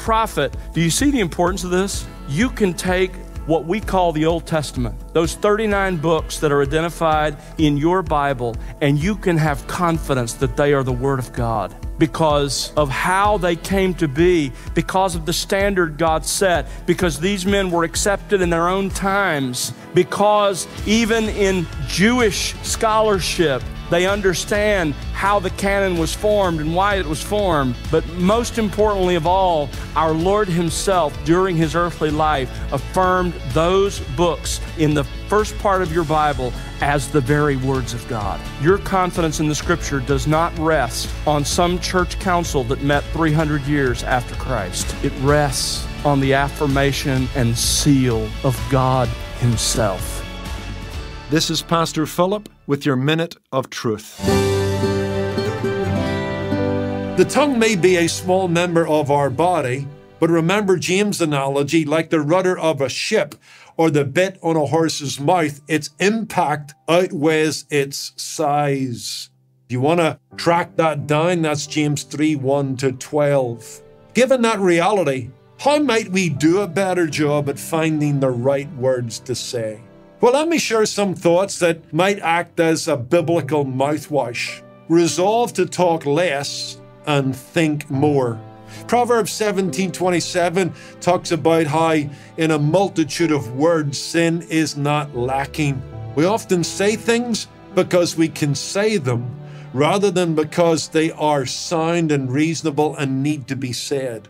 prophet, do you see the importance of this? You can take what we call the Old Testament, those 39 books that are identified in your Bible, and you can have confidence that they are the Word of God because of how they came to be, because of the standard God set, because these men were accepted in their own times, because even in Jewish scholarship, they understand how the canon was formed and why it was formed. But most importantly of all, our Lord Himself, during His earthly life, affirmed those books in the first part of your Bible as the very words of God. Your confidence in the Scripture does not rest on some church council that met 300 years after Christ. It rests on the affirmation and seal of God Himself. This is Pastor Philip with your Minute of Truth. The tongue may be a small member of our body, but remember James' analogy, like the rudder of a ship or the bit on a horse's mouth, its impact outweighs its size. If you want to track that down, that's James 3:1-12. Given that reality, how might we do a better job at finding the right words to say? Well, let me share some thoughts that might act as a biblical mouthwash. Resolve to talk less and think more. Proverbs 17:27 talks about how in a multitude of words, sin is not lacking. We often say things because we can say them rather than because they are sound and reasonable and need to be said.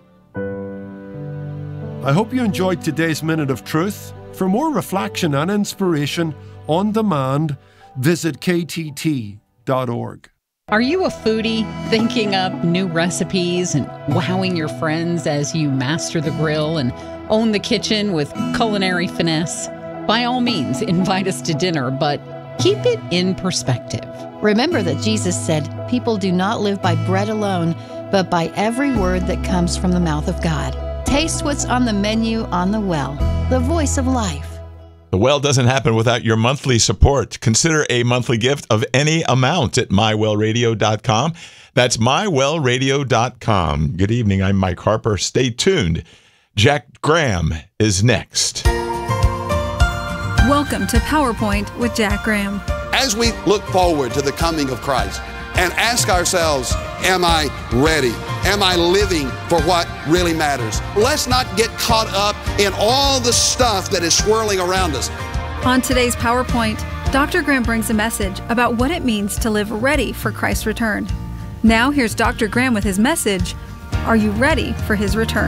I hope you enjoyed today's Minute of Truth. For more reflection and inspiration on demand, visit ktt.org. Are you a foodie thinking up new recipes and wowing your friends as you master the grill and own the kitchen with culinary finesse? By all means, invite us to dinner, but keep it in perspective. Remember that Jesus said, "People do not live by bread alone, but by every word that comes from the mouth of God." Taste what's on the menu on The Well, the voice of life. The Well doesn't happen without your monthly support. Consider a monthly gift of any amount at mywellradio.com. That's mywellradio.com. Good evening. I'm Mike Harper. Stay tuned. Jack Graham is next. Welcome to PowerPoint with Jack Graham. As we look forward to the coming of Christ and ask ourselves, am I ready? Am I living for what really matters? Let's not get caught up in all the stuff that is swirling around us. On today's PowerPoint, Dr. Graham brings a message about what it means to live ready for Christ's return. Now here's Dr. Graham with his message, Are you ready for His return?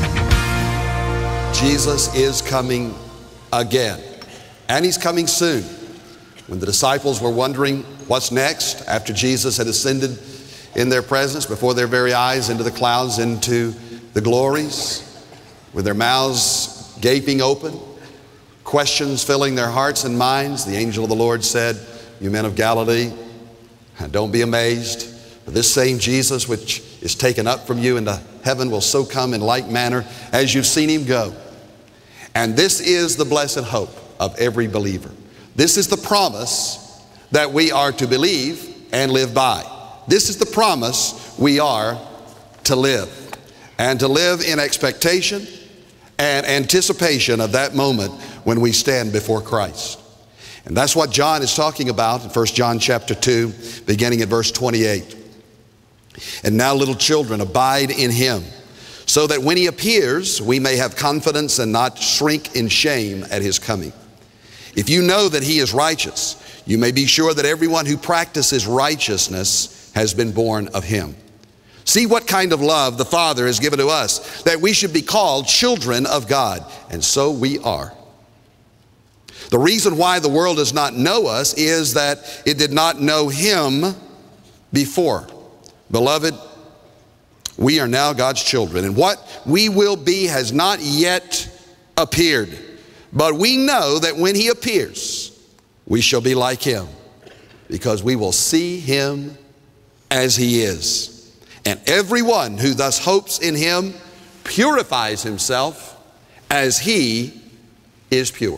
Jesus is coming again, and He's coming soon. When the disciples were wondering what's next after Jesus had ascended in their presence, before their very eyes, into the clouds, into the glories, with their mouths gaping open, questions filling their hearts and minds, the angel of the Lord said, "You men of Galilee, don't be amazed, for this same Jesus which is taken up from you into heaven will so come in like manner as you've seen Him go." And this is the blessed hope of every believer. This is the promise that we are to believe and live by. This is the promise we are to live, and to live in expectation and anticipation of that moment when we stand before Christ. And that's what John is talking about in 1 John chapter 2, beginning at verse 28. "And now, little children, abide in Him, so that when He appears, we may have confidence and not shrink in shame at His coming. If you know that He is righteous, you may be sure that everyone who practices righteousness has been born of Him. See what kind of love the Father has given to us, that we should be called children of God, and so we are. The reason why the world does not know us is that it did not know Him before. Beloved, we are now God's children, and what we will be has not yet appeared. But we know that when He appears, we shall be like Him, because we will see Him as He is. And everyone who thus hopes in Him purifies himself as He is pure."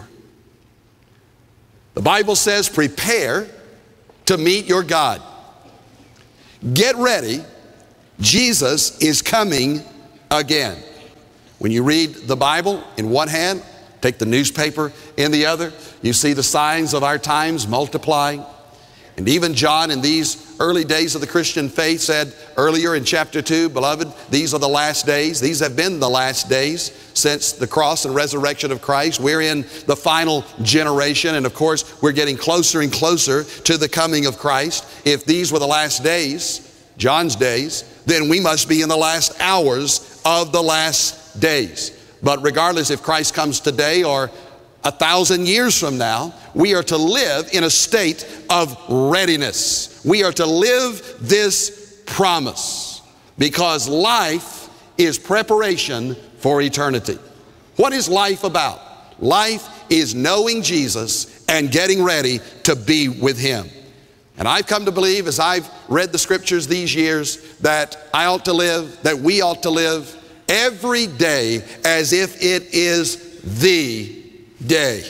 The Bible says, prepare to meet your God. Get ready. Jesus is coming again. When you read the Bible in one hand, take the newspaper in the other, you see the signs of our times multiplying. And even John in these early days of the Christian faith said earlier in chapter 2, beloved, these are the last days. These have been the last days since the cross and resurrection of Christ. We're in the final generation, and of course, we're getting closer and closer to the coming of Christ. If these were the last days, John's days, then we must be in the last hours of the last days. But regardless if Christ comes today or 1,000 years from now, we are to live in a state of readiness. We are to live this promise because life is preparation for eternity. What is life about? Life is knowing Jesus and getting ready to be with Him. And I've come to believe, as I've read the scriptures these years, that I ought to live, that we ought to live every day as if it is the day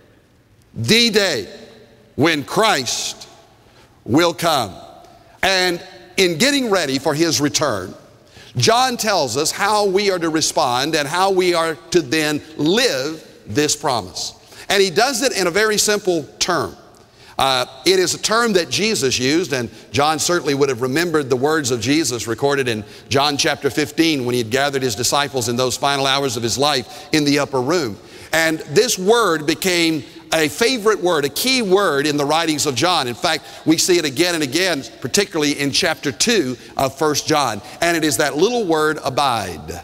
when Christ will come. And in getting ready for His return, John tells us how we are to respond and how we are to then live this promise. And he does it in a very simple term. It is a term that Jesus used, and John certainly would have remembered the words of Jesus recorded in John chapter 15 when he had gathered his disciples in those final hours of his life in the upper room. And this word became a favorite word, a key word in the writings of John. In fact, we see it again and again, particularly in chapter 2 of 1 John. And it is that little word, abide.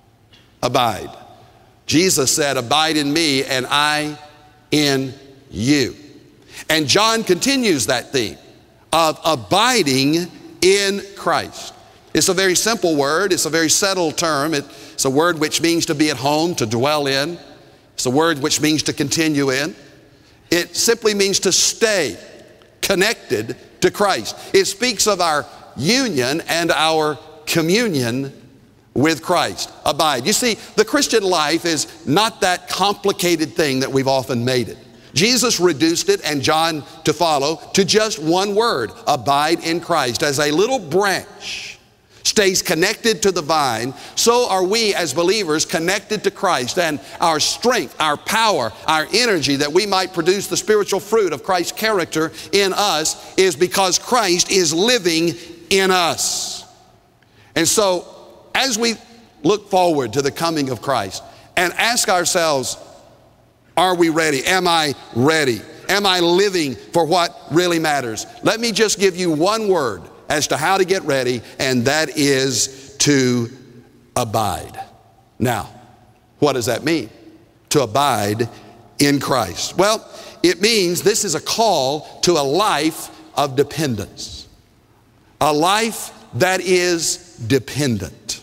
Abide. Jesus said, abide in me and I in you. And John continues that theme of abiding in Christ. It's a very simple word. It's a very settled term. It's a word which means to be at home, to dwell in. It's a word which means to continue in. It simply means to stay connected to Christ. It speaks of our union and our communion with Christ. Abide. You see, the Christian life is not that complicated thing that we've often made it. Jesus reduced it, and John to follow, to just one word, abide in Christ. As a little branch stays connected to the vine, so are we as believers connected to Christ, and our strength, our power, our energy that we might produce the spiritual fruit of Christ's character in us is because Christ is living in us. And so as we look forward to the coming of Christ and ask ourselves, are we ready? Am I ready? Am I living for what really matters? Let me just give you one word as to how to get ready, and that is to abide. Now, what does that mean? To abide in Christ. Well, it means this is a call to a life of dependence. A life that is dependent.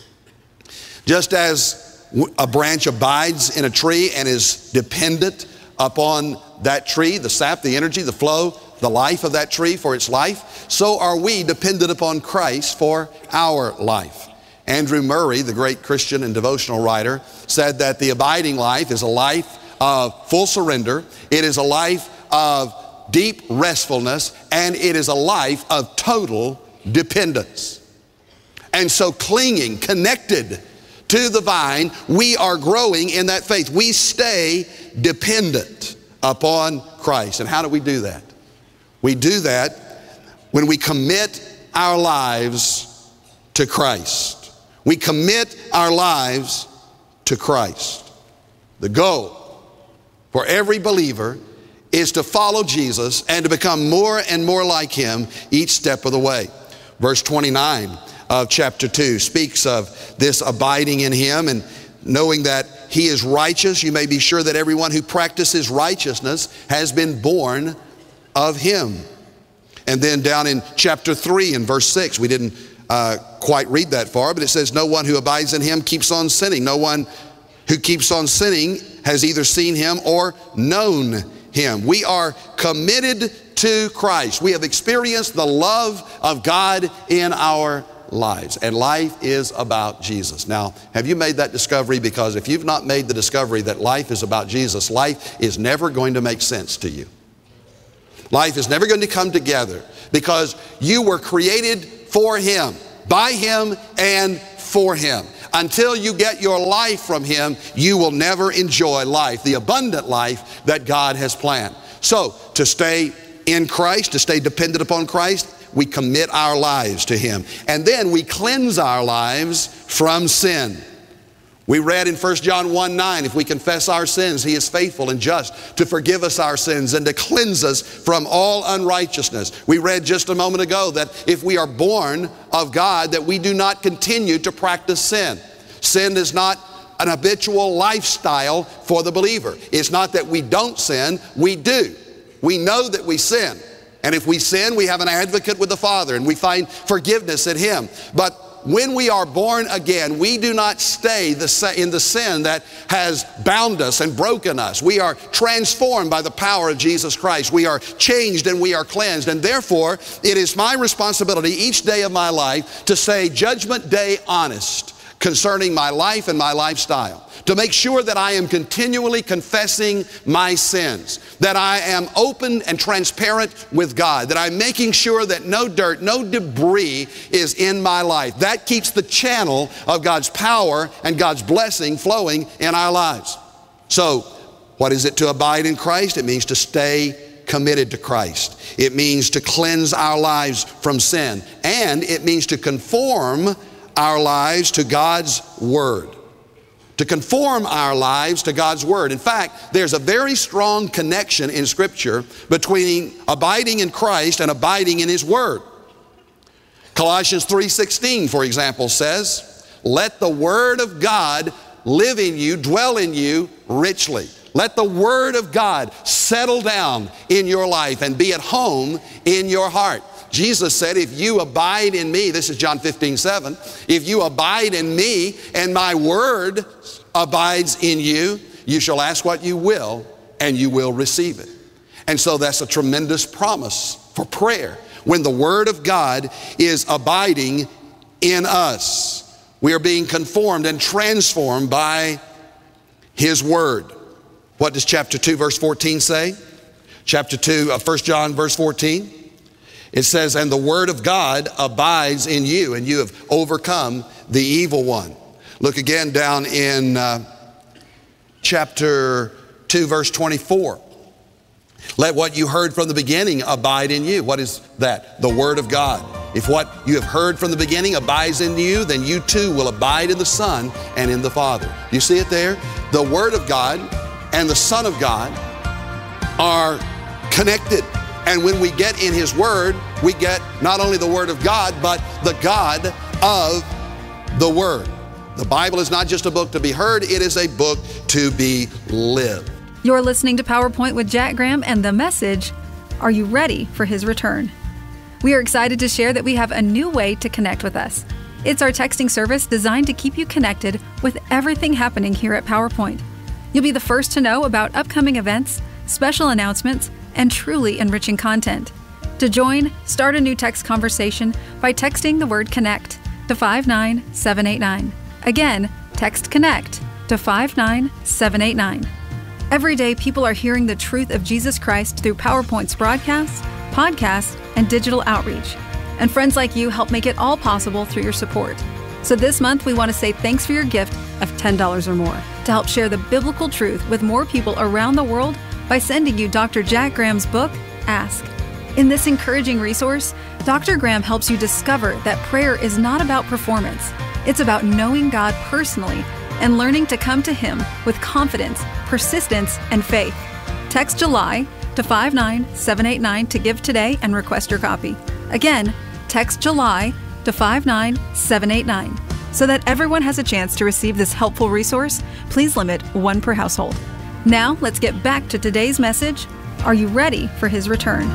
Just as a branch abides in a tree and is dependent upon that tree, the sap, the energy, the flow, the life of that tree for its life, so are we dependent upon Christ for our life. Andrew Murray, the great Christian and devotional writer, said that the abiding life is a life of full surrender, it is a life of deep restfulness, and it is a life of total dependence. And so clinging, connected to the vine, we are growing in that faith. We stay dependent upon Christ. And how do we do that? We do that when we commit our lives to Christ. We commit our lives to Christ. The goal for every believer is to follow Jesus and to become more and more like Him each step of the way. Verse 29 of chapter 2 speaks of this abiding in Him and knowing that He is righteous. You may be sure that everyone who practices righteousness has been born of Him. And then down in chapter 3 and verse 6, we didn't quite read that far, but it says, no one who abides in Him keeps on sinning. No one who keeps on sinning has either seen Him or known Him. We are committed to Christ. We have experienced the love of God in our lives, and life is about Jesus. Now, have you made that discovery? Because if you've not made the discovery that life is about Jesus, life is never going to make sense to you. Life is never going to come together because you were created for Him, by Him, and for Him. until you get your life from Him, you will never enjoy life, the abundant life that God has planned. So, to stay in Christ, to stay dependent upon Christ, we commit our lives to Him. And then we cleanse our lives from sin. We read in 1 John 1:9, if we confess our sins, He is faithful and just to forgive us our sins and to cleanse us from all unrighteousness. We read just a moment ago that if we are born of God, that we do not continue to practice sin. Sin is not an habitual lifestyle for the believer. It's not that we don't sin, we do. We know that we sin. And if we sin, we have an advocate with the Father and we find forgiveness in Him. But when we are born again, we do not stay in the sin that has bound us and broken us. We are transformed by the power of Jesus Christ. We are changed and we are cleansed. And therefore, it is my responsibility each day of my life to say Judgment Day honest concerning my life and my lifestyle. To make sure that I am continually confessing my sins, that I am open and transparent with God, that I'm making sure that no dirt, no debris is in my life. That keeps the channel of God's power and God's blessing flowing in our lives. So, what is it to abide in Christ? It means to stay committed to Christ. It means to cleanse our lives from sin. And it means to conform our lives to God's Word. To conform our lives to God's Word. In fact, there's a very strong connection in Scripture between abiding in Christ and abiding in His Word. Colossians 3:16, for example, says, let the Word of God live in you, dwell in you richly. Let the Word of God settle down in your life and be at home in your heart. Jesus said, if you abide in me, this is John 15:7, if you abide in me and my word abides in you, you shall ask what you will and you will receive it. And so that's a tremendous promise for prayer. When the Word of God is abiding in us, we are being conformed and transformed by His Word. What does chapter 2 verse 14 say? Chapter 2 of 1 John verse 14. It says, and the Word of God abides in you, and you have overcome the evil one. Look again down in chapter 2, verse 24. Let what you heard from the beginning abide in you. What is that? The Word of God. If what you have heard from the beginning abides in you, then you too will abide in the Son and in the Father. You see it there? The Word of God and the Son of God are connected. And when we get in His Word, we get not only the Word of God, but the God of the Word. The Bible is not just a book to be heard, it is a book to be lived. You're listening to PowerPoint with Jack Graham and the message, are you ready for His return? We are excited to share that we have a new way to connect with us. It's our texting service designed to keep you connected with everything happening here at PowerPoint. You'll be the first to know about upcoming events, special announcements, and truly enriching content. To join, start a new text conversation by texting the word CONNECT to 59789. Again, text CONNECT to 59789. Every day, people are hearing the truth of Jesus Christ through PowerPoint's broadcasts, podcasts, and digital outreach. And friends like you help make it all possible through your support. So this month, we want to say thanks for your gift of $10 or more to help share the biblical truth with more people around the world by sending you Dr. Jack Graham's book, Ask. In this encouraging resource, Dr. Graham helps you discover that prayer is not about performance. It's about knowing God personally and learning to come to Him with confidence, persistence, and faith. Text July to 59789 to give today and request your copy. Again, text July to 59789. So that everyone has a chance to receive this helpful resource, please limit one per household. Now, let's get back to today's message. Are you ready for His return?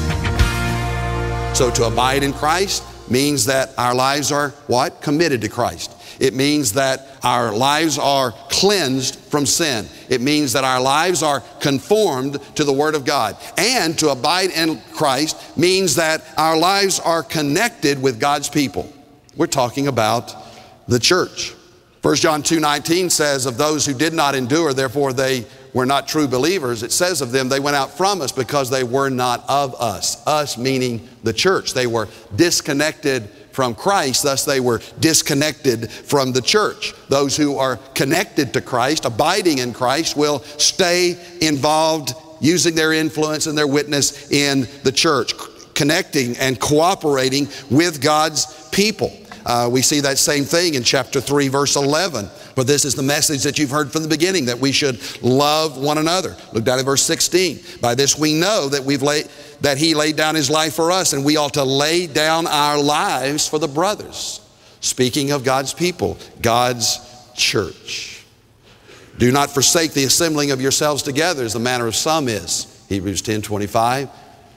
So to abide in Christ means that our lives are what? Committed to Christ. It means that our lives are cleansed from sin. It means that our lives are conformed to the Word of God. And to abide in Christ means that our lives are connected with God's people. We're talking about the church. 1 John 2:19 says, of those who did not endure, therefore they were not true believers. It says of them, they went out from us because they were not of us. Us meaning the church. They were disconnected from Christ, thus they were disconnected from the church. Those who are connected to Christ, abiding in Christ, will stay involved, using their influence and their witness in the church, connecting and cooperating with God's people. We see that same thing in chapter 3, verse 11. But this is the message that you've heard from the beginning, that we should love one another. Look down at verse 16. By this we know that He laid down His life for us, and we ought to lay down our lives for the brothers. Speaking of God's people, God's church. Do not forsake the assembling of yourselves together, as the manner of some is. Hebrews 10:25.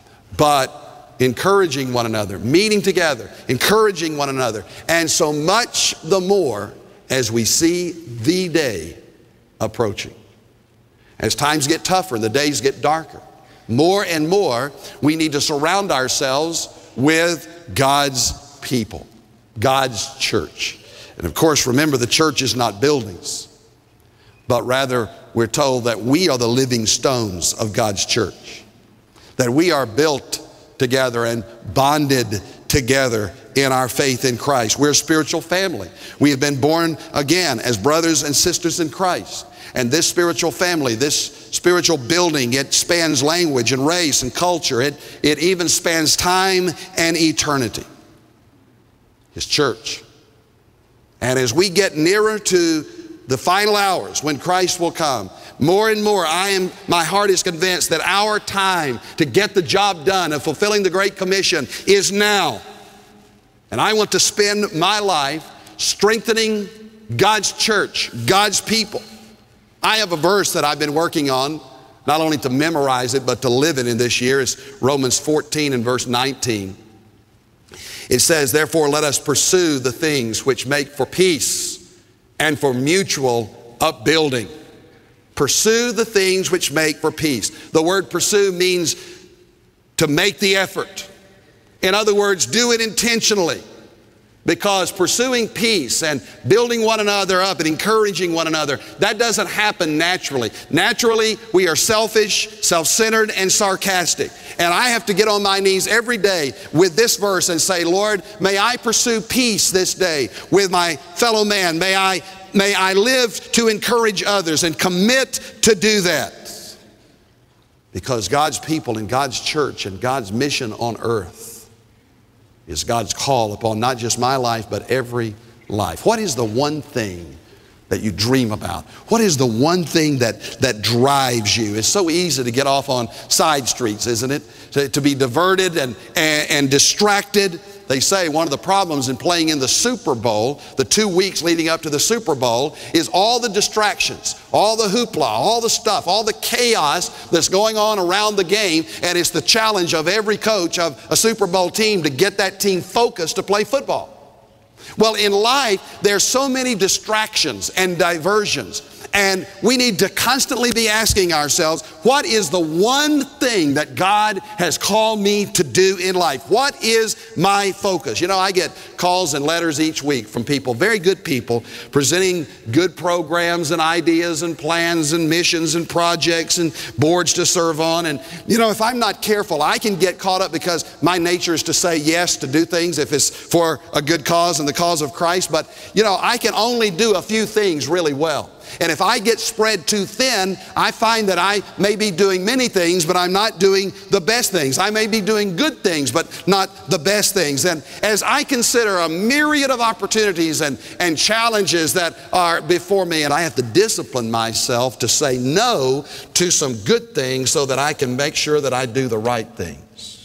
But encouraging one another, meeting together, encouraging one another, and so much the more as we see the day approaching. As times get tougher and the days get darker, more and more we need to surround ourselves with God's people, God's church. And of course, remember, the church is not buildings, but rather we're told that we are the living stones of God's church, that we are built together and bonded together in our faith in Christ. We're a spiritual family. We have been born again as brothers and sisters in Christ. And this spiritual family, this spiritual building, it spans language and race and culture. It even spans time and eternity. His church. And as we get nearer to the final hours when Christ will come, more and more, my heart is convinced that our time to get the job done of fulfilling the Great Commission is now. And I want to spend my life strengthening God's church, God's people. I have a verse that I've been working on, not only to memorize it, but to live it in this year. It's Romans 14 and verse 19. It says, therefore, let us pursue the things which make for peace and for mutual upbuilding. Pursue the things which make for peace. The word pursue means to make the effort. In other words, do it intentionally. Because pursuing peace and building one another up and encouraging one another, that doesn't happen naturally. Naturally, we are selfish, self-centered, and sarcastic. And I have to get on my knees every day with this verse and say, Lord, may I pursue peace this day with my fellow man. May I live to encourage others and commit to do that. Because God's people and God's church and God's mission on earth is God's call upon not just my life, but every life. What is the one thing that you dream about? What is the one thing that drives you? It's so easy to get off on side streets, isn't it? To be diverted and distracted. They say one of the problems in playing in the Super Bowl, the 2 weeks leading up to the Super Bowl, is all the distractions, all the hoopla, all the stuff, all the chaos that's going on around the game. And it's the challenge of every coach of a Super Bowl team to get that team focused to play football. Well, in life, there's so many distractions and diversions. And we need to constantly be asking ourselves, what is the one thing that God has called me to do in life? What is my focus? You know, I get calls and letters each week from people, very good people, presenting good programs and ideas and plans and missions and projects and boards to serve on. And, you know, if I'm not careful, I can get caught up because my nature is to say yes to do things if it's for a good cause and the cause of Christ. But, you know, I can only do a few things really well. And if I get spread too thin, I find that I may be doing many things, but I'm not doing the best things. I may be doing good things, but not the best things. And as I consider a myriad of opportunities and challenges that are before me, and I have to discipline myself to say no to some good things so that I can make sure that I do the right things.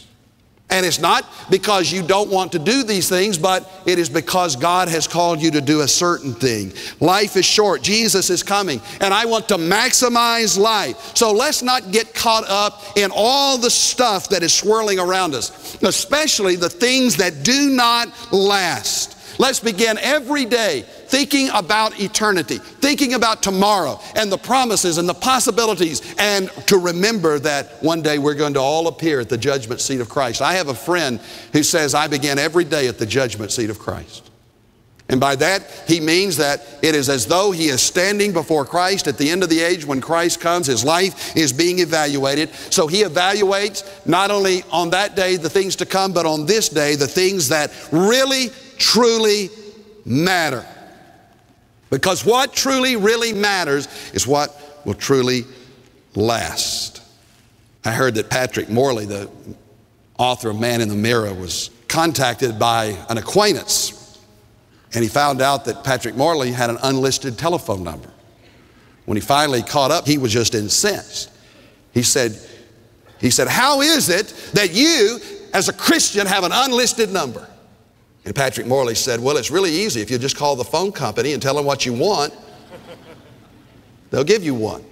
And it's not because you don't want to do these things, but it is because God has called you to do a certain thing. Life is short. Jesus is coming, and I want to maximize life. So let's not get caught up in all the stuff that is swirling around us, especially the things that do not last. Let's begin every day thinking about eternity, thinking about tomorrow and the promises and the possibilities, and to remember that one day we're going to all appear at the judgment seat of Christ. I have a friend who says, I begin every day at the judgment seat of Christ. And by that, he means that it is as though he is standing before Christ at the end of the age when Christ comes. His life is being evaluated. So he evaluates not only on that day the things to come, but on this day the things that really truly matter. Because what truly, really matters is what will truly last. I heard that Patrick Morley, the author of Man in the Mirror, was contacted by an acquaintance, and he found out that Patrick Morley had an unlisted telephone number. When he finally caught up, he was just incensed. He said, how is it that you, as a Christian, have an unlisted number? And Patrick Morley said, well, it's really easy. If you just call the phone company and tell them what you want, they'll give you one.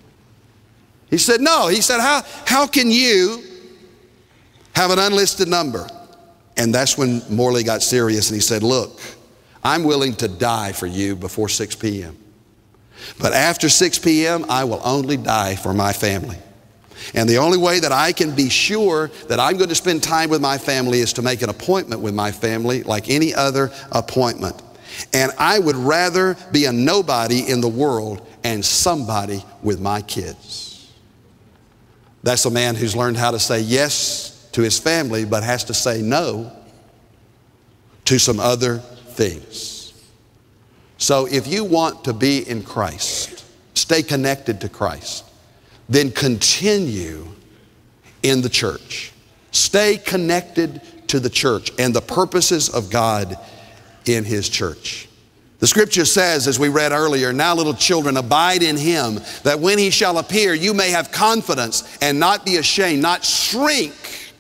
He said, no. He said, how can you have an unlisted number? And that's when Morley got serious and he said, look, I'm willing to die for you before 6 p.m. But after 6 p.m., I will only die for my family. And the only way that I can be sure that I'm going to spend time with my family is to make an appointment with my family like any other appointment. And I would rather be a nobody in the world and somebody with my kids. That's a man who's learned how to say yes to his family, but has to say no to some other things. So if you want to be in Christ, stay connected to Christ, then continue in the church. Stay connected to the church and the purposes of God in His church. The scripture says, as we read earlier, now little children, abide in Him, that when He shall appear, you may have confidence and not be ashamed, not shrink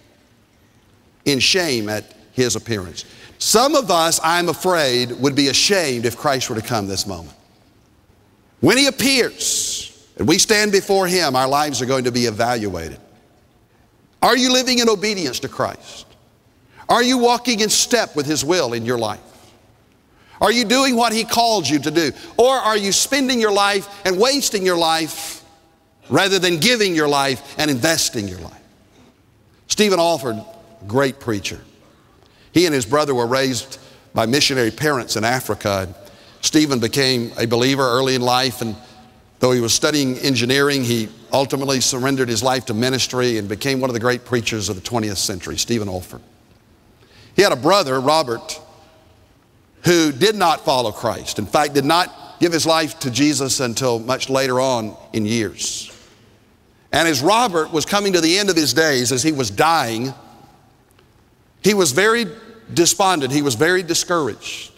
in shame at His appearance. Some of us, I'm afraid, would be ashamed if Christ were to come this moment. When He appears, and we stand before Him, our lives are going to be evaluated. Are you living in obedience to Christ? Are you walking in step with His will in your life? Are you doing what He called you to do? Or are you spending your life and wasting your life rather than giving your life and investing your life? Stephen Alford, great preacher. He and his brother were raised by missionary parents in Africa. Stephen became a believer early in life, and though he was studying engineering, he ultimately surrendered his life to ministry and became one of the great preachers of the 20th century, Stephen Alford. He had a brother, Robert, who did not follow Christ. In fact, did not give his life to Jesus until much later on in years. And as Robert was coming to the end of his days, as he was dying, he was very despondent. He was very discouraged.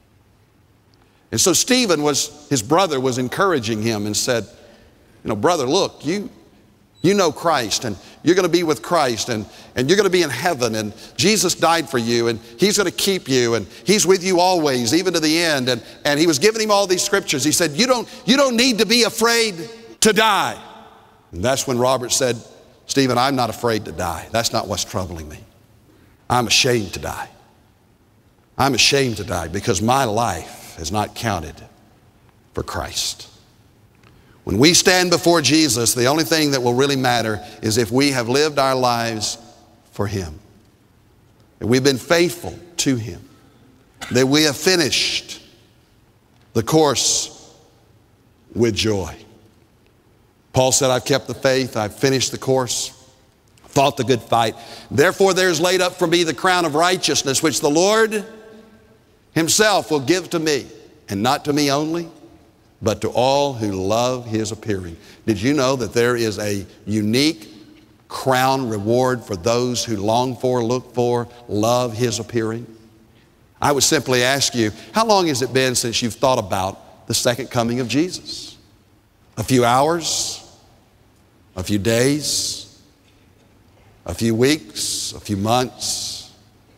And so Stephen, his brother, was encouraging him and said, you know, brother, look, you know Christ, and you're going to be with Christ, and you're going to be in heaven, and Jesus died for you, and He's going to keep you, and He's with you always, even to the end. And he was giving him all these scriptures. He said, you don't need to be afraid to die. And that's when Robert said, Stephen, I'm not afraid to die. That's not what's troubling me. I'm ashamed to die. I'm ashamed to die because my life has not counted for Christ. When we stand before Jesus, the only thing that will really matter is if we have lived our lives for Him, that we've been faithful to Him, that we have finished the course with joy. Paul said, I've kept the faith, I've finished the course, fought the good fight. Therefore there is laid up for me the crown of righteousness, which the Lord Himself will give to me, and not to me only, but to all who love His appearing. Did you know that there is a unique crown reward for those who long for, look for, love His appearing? I would simply ask you, how long has it been since you've thought about the second coming of Jesus? A few hours? A few days? A few weeks? A few months?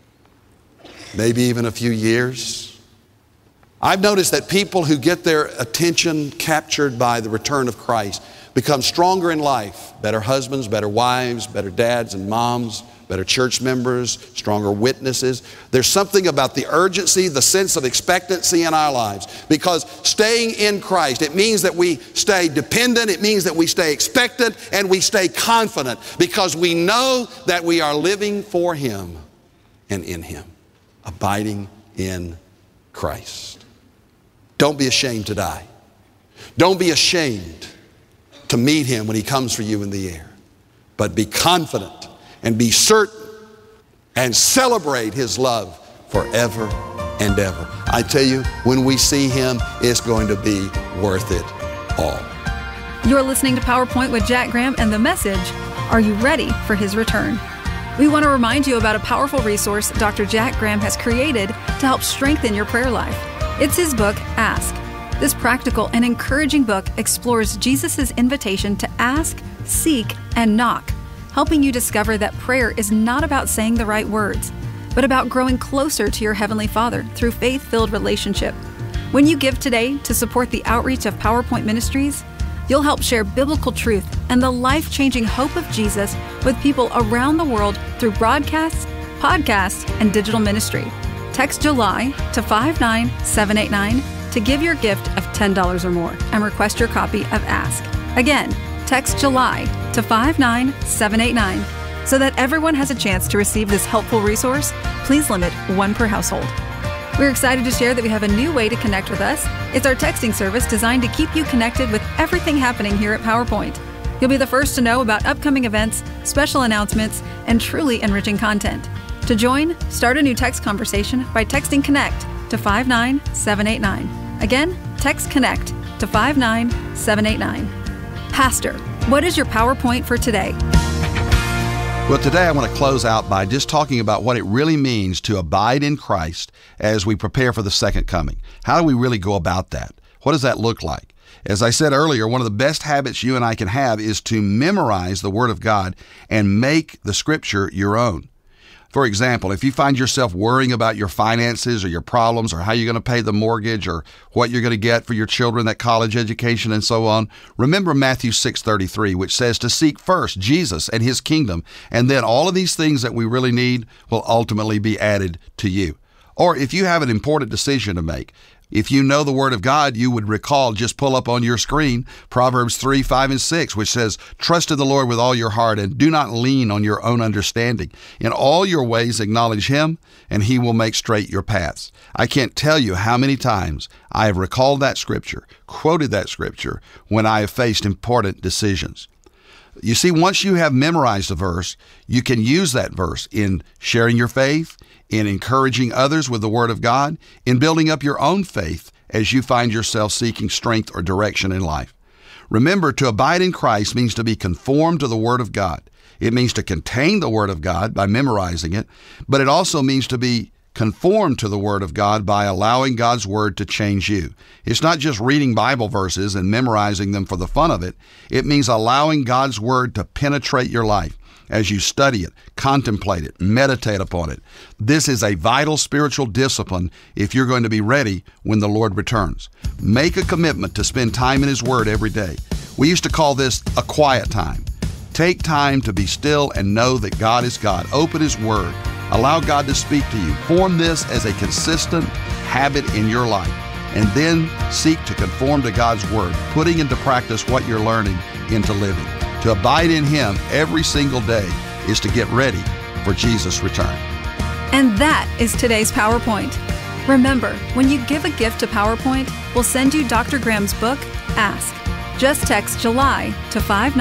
Maybe even a few years? I've noticed that people who get their attention captured by the return of Christ become stronger in life, better husbands, better wives, better dads and moms, better church members, stronger witnesses. There's something about the urgency, the sense of expectancy in our lives. Because staying in Christ, it means that we stay dependent, it means that we stay expectant, and we stay confident because we know that we are living for Him and in Him, abiding in Christ. Don't be ashamed to die. Don't be ashamed to meet Him when He comes for you in the air. But be confident and be certain and celebrate His love forever and ever. I tell you, when we see him, it's going to be worth it all. You're listening to PowerPoint with Jack Graham and the message, are you ready for his return? We want to remind you about a powerful resource Dr. Jack Graham has created to help strengthen your prayer life. It's his book, Ask. This practical and encouraging book explores Jesus' invitation to ask, seek, and knock, helping you discover that prayer is not about saying the right words, but about growing closer to your Heavenly Father through faith-filled relationship. When you give today to support the outreach of PowerPoint Ministries, you'll help share biblical truth and the life-changing hope of Jesus with people around the world through broadcasts, podcasts, and digital ministry. Text July to 59789 to give your gift of $10 or more and request your copy of Ask. Again, text July to 59789 so that everyone has a chance to receive this helpful resource. Please limit one per household. We're excited to share that we have a new way to connect with us. It's our texting service designed to keep you connected with everything happening here at PowerPoint. You'll be the first to know about upcoming events, special announcements, and truly enriching content. To join, start a new text conversation by texting CONNECT to 59789. Again, text CONNECT to 59789. Pastor, what is your PowerPoint for today? Well, today I want to close out by just talking about what it really means to abide in Christ as we prepare for the second coming. How do we really go about that? What does that look like? As I said earlier, one of the best habits you and I can have is to memorize the Word of God and make the Scripture your own. For example, if you find yourself worrying about your finances or your problems or how you're going to pay the mortgage or what you're going to get for your children, that college education and so on, remember Matthew 6:33, which says to seek first Jesus and His kingdom, and then all of these things that we really need will ultimately be added to you. Or if you have an important decision to make, if you know the Word of God, you would recall, just pull up on your screen, Proverbs 3, 5, and 6, which says, trust in the Lord with all your heart and do not lean on your own understanding. In all your ways acknowledge Him, and He will make straight your paths. I can't tell you how many times I have recalled that Scripture, quoted that Scripture, when I have faced important decisions. You see, once you have memorized a verse, you can use that verse in sharing your faith, in encouraging others with the Word of God, in building up your own faith as you find yourself seeking strength or direction in life. Remember, to abide in Christ means to be conformed to the Word of God. It means to contain the Word of God by memorizing it, but it also means to be conformed to the Word of God by allowing God's Word to change you. It's not just reading Bible verses and memorizing them for the fun of it. It means allowing God's Word to penetrate your life as you study it, contemplate it, meditate upon it. This is a vital spiritual discipline if you're going to be ready when the Lord returns. Make a commitment to spend time in His Word every day. We used to call this a quiet time. Take time to be still and know that God is God. Open His Word. Allow God to speak to you. Form this as a consistent habit in your life, and then seek to conform to God's Word, putting into practice what you're learning into living. To abide in Him every single day is to get ready for Jesus' return. And that is today's PowerPoint. Remember, when you give a gift to PowerPoint, we'll send you Dr. Graham's book, Ask. Just text July to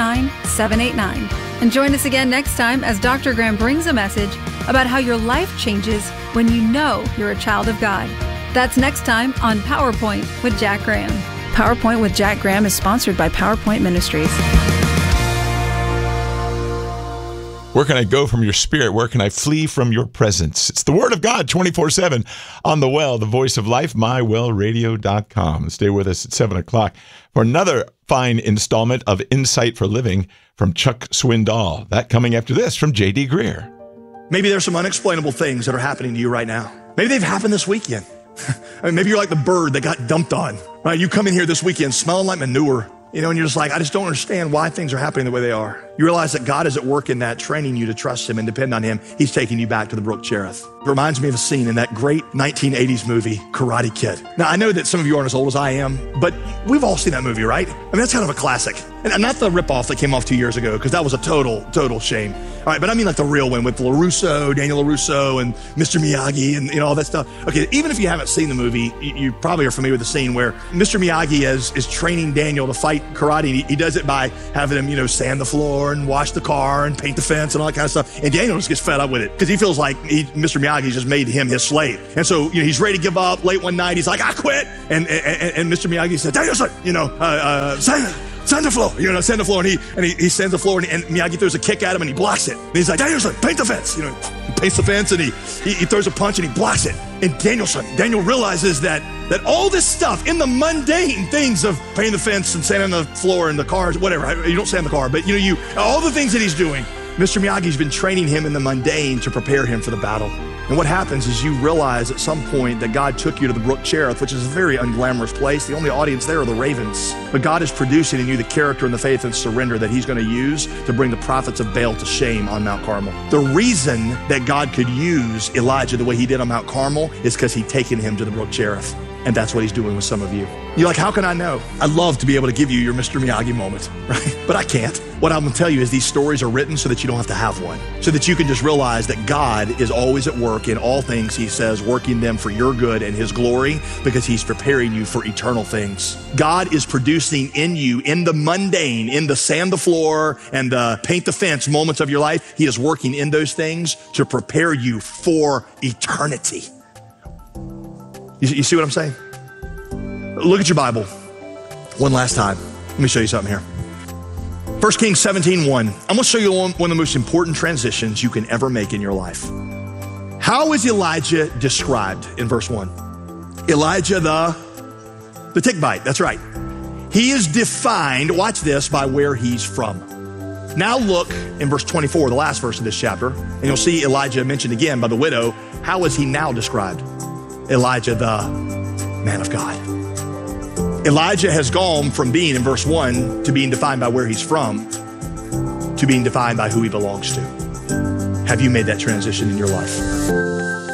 59789. And join us again next time as Dr. Graham brings a message about how your life changes when you know you're a child of God. That's next time on PowerPoint with Jack Graham. PowerPoint with Jack Graham is sponsored by PowerPoint Ministries. Where can I go from your spirit? Where can I flee from your presence? It's the Word of God 24/7 on The Well, the voice of life, mywellradio.com. Stay with us at 7 o'clock for another fine installment of Insight for Living from Chuck Swindoll. That coming after this from J.D. Greer. Maybe there's some unexplainable things that are happening to you right now. Maybe they've happened this weekend. I mean, maybe you're like the bird that got dumped on, right? You come in here this weekend smelling like manure, and you're just like, I just don't understand why things are happening the way they are. You realize that God is at work in that, training you to trust Him and depend on Him. He's taking you back to the Brook Cherith. It reminds me of a scene in that great 1980s movie, Karate Kid. Now, I know that some of you aren't as old as I am, but we've all seen that movie, right? I mean, that's kind of a classic. And not the ripoff that came off 2 years ago, because that was a total shame. All right, but I mean like the real one with LaRusso, Daniel LaRusso, and Mr. Miyagi, and all that stuff. Okay, even if you haven't seen the movie, you probably are familiar with the scene where Mr. Miyagi is training Daniel to fight karate. He does it by having him, sand the floor floor and wash the car and paint the fence and all that kind of stuff. And Daniel just gets fed up with it because he feels like Mr. Miyagi just made him his slave. And so, he's ready to give up. Late one night, he's like, I quit. And Mr. Miyagi said, Danielson, send the floor, send the floor. And he sends the floor, and Miyagi throws a kick at him, and he blocks it. And he's like, Danielson, paint the fence. He paints the fence, and he throws a punch, and he blocks it. And Daniel realizes that all this stuff in the mundane things of painting the fence and sanding the floor and the cars, whatever, you don't sand the car, but all the things that he's doing, Mr. Miyagi's been training him in the mundane to prepare him for the battle. And what happens is you realize at some point that God took you to the Brook Cherith, which is a very unglamorous place. The only audience there are the ravens. But God is producing in you the character and the faith and surrender that he's going to use to bring the prophets of Baal to shame on Mount Carmel. The reason that God could use Elijah the way he did on Mount Carmel is because he'd taken him to the Brook Cherith. And that's what he's doing with some of you. You're like, how can I know? I'd love to be able to give you your Mr. Miyagi moment, right? But I can't. What I'm going to tell you is these stories are written so that you don't have to have one. So that you can just realize that God is always at work in all things, he says, working them for your good and his glory, because he's preparing you for eternal things. God is producing in you, in the mundane, in the sand the floor and the paint the fence moments of your life, he is working in those things to prepare you for eternity. You see what I'm saying? Look at your Bible one last time. Let me show you something here. 1 Kings 17:1. I'm going to show you one of the most important transitions you can ever make in your life. How is Elijah described in verse 1? Elijah the Tickbite. That's right. He is defined, watch this, by where he's from. Now look in verse 24, the last verse of this chapter, and you'll see Elijah mentioned again by the widow. How is he now described? Elijah, the man of God. Elijah has gone from being in verse 1 to being defined by where he's from to being defined by who he belongs to. Have you made that transition in your life?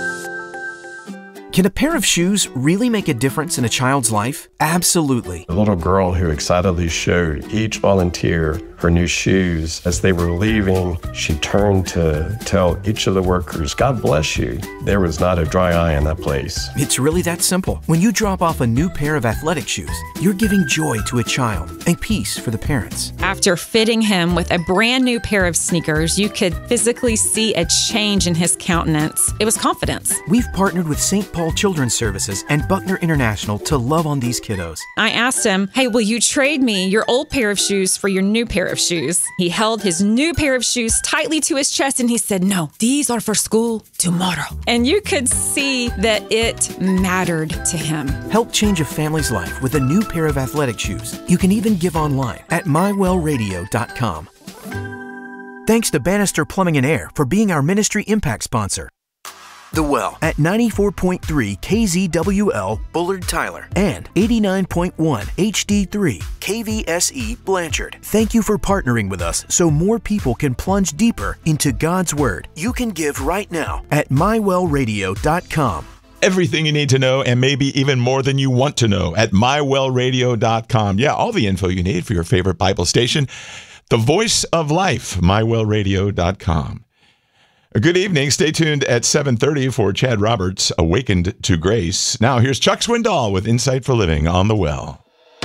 Can a pair of shoes really make a difference in a child's life? Absolutely. The little girl who excitedly showed each volunteer her new shoes as they were leaving, she turned to tell each of the workers, God bless you. There was not a dry eye in that place. It's really that simple. When you drop off a new pair of athletic shoes, you're giving joy to a child and peace for the parents. After fitting him with a brand new pair of sneakers, you could physically see a change in his countenance. It was confidence. We've partnered with St. Paul Children's Services and Buckner International to love on these kiddos. I asked him, hey, will you trade me your old pair of shoes for your new pair of shoes? He held his new pair of shoes tightly to his chest and he said, no, these are for school tomorrow. And you could see that it mattered to him. Help change a family's life with a new pair of athletic shoes. You can even give online at mywellradio.com. Thanks to Bannister Plumbing and Air for being our ministry impact sponsor. The Well at 94.3 KZWL Bullard Tyler and 89.1 HD3 KVSE Blanchard. Thank you for partnering with us so more people can plunge deeper into God's Word. You can give right now at mywellradio.com. Everything you need to know and maybe even more than you want to know at mywellradio.com. Yeah, all the info you need for your favorite Bible station. The Voice of Life, mywellradio.com. Good evening. Stay tuned at 7:30 for Chad Roberts, Awakened to Grace. Now here's Chuck Swindoll with Insight for Living on the Well.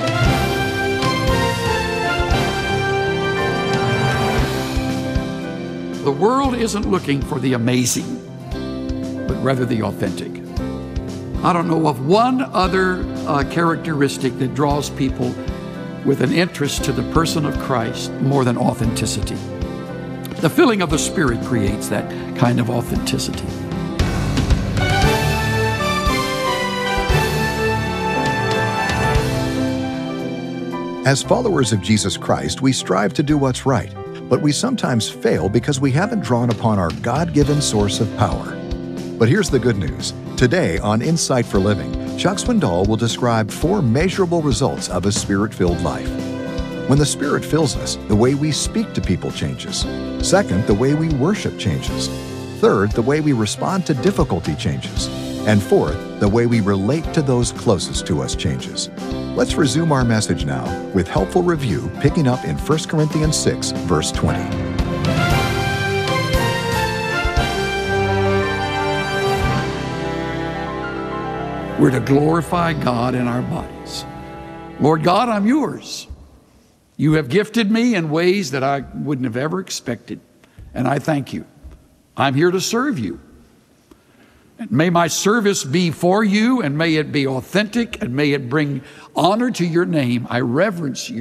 The world isn't looking for the amazing, but rather the authentic. I don't know of one other characteristic that draws people with an interest to the person of Christ more than authenticity. The filling of the Spirit creates that kind of authenticity. As followers of Jesus Christ, we strive to do what's right, but we sometimes fail because we haven't drawn upon our God-given source of power. But here's the good news. Today on Insight for Living, Chuck Swindoll will describe 4 measurable results of a Spirit-filled life. When the Spirit fills us, the way we speak to people changes. Second, the way we worship changes. Third, the way we respond to difficulty changes. And fourth, the way we relate to those closest to us changes. Let's resume our message now with helpful review picking up in 1 Corinthians 6, verse 20. We're to glorify God in our bodies. Lord God, I'm yours. You have gifted me in ways that I wouldn't have ever expected, and I thank you. I'm here to serve you. And may my service be for you, and may it be authentic, and may it bring honor to your name. I reverence you.